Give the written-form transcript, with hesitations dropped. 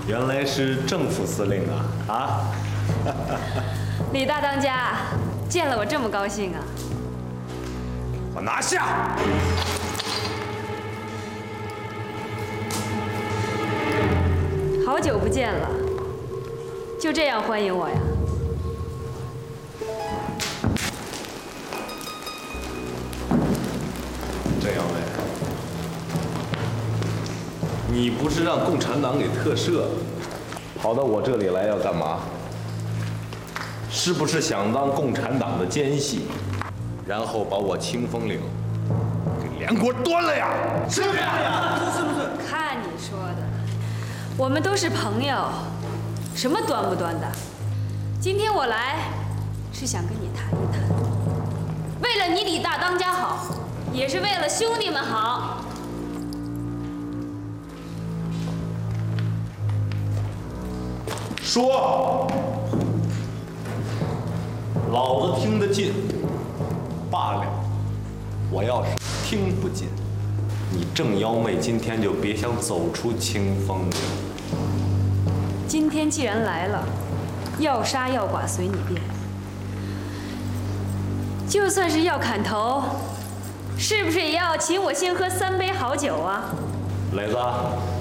原来是正副司令啊！ 李大当家，见了我这么高兴啊！ 我拿下！ 好久不见了，就这样欢迎我呀？ 郑耀伟，你不是让共产党给特赦，跑到我这里来要干嘛？是不是想当共产党的奸细，然后把我清风岭给连锅端了呀？是不是？是不是？ 看你说的，我们都是朋友，什么端不端的？今天我来是想跟你谈一谈，为了你李大当家好，也是为了兄弟们好。 说，老子听得进，罢了；我要是听不进，你郑幺妹今天就别想走出清风岭。 今天既然来了，要杀要剐随你便。就算是要砍头，是不是也要请我先喝3杯好酒啊？ 磊子。